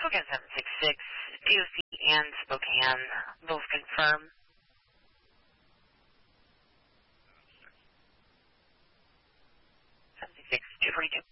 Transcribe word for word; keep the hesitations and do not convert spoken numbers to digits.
Spokane seven six six, D O C and Spokane, both confirm. seven six six, two forty-two.